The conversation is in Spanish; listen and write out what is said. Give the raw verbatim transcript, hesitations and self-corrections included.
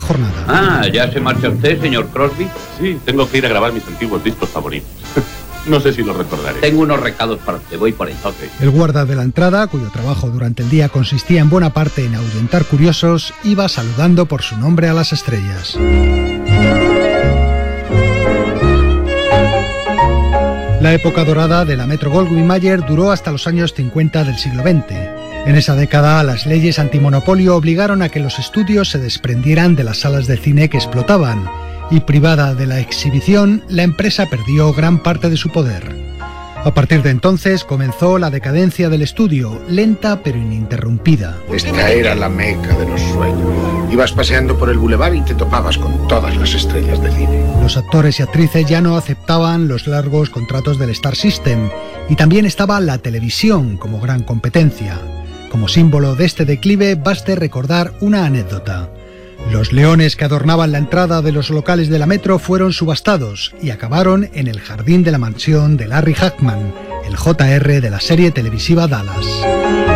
jornada. Ah, ¿ya se marcha usted, señor Crosby? Sí, tengo que ir a grabar mis antiguos discos favoritos. No sé si los recordaré. Tengo unos recados para usted, voy por ahí. Okay. El guarda de la entrada, cuyo trabajo durante el día consistía en buena parte en ahuyentar curiosos, iba saludando por su nombre a las estrellas. La época dorada de la Metro-Goldwyn-Mayer duró hasta los años cincuenta del siglo veinte. En esa década, las leyes antimonopolio obligaron a que los estudios se desprendieran de las salas de cine que explotaban, y privada de la exhibición, la empresa perdió gran parte de su poder. A partir de entonces comenzó la decadencia del estudio, lenta pero ininterrumpida. Esta era la meca de los sueños. Ibas paseando por el bulevar y te topabas con todas las estrellas de cine. Los actores y actrices ya no aceptaban los largos contratos del Star System, y también estaba la televisión como gran competencia. Como símbolo de este declive, baste recordar una anécdota. Los leones que adornaban la entrada de los locales de la Metro fueron subastados y acabaron en el jardín de la mansión de Larry Hagman, el J R de la serie televisiva Dallas.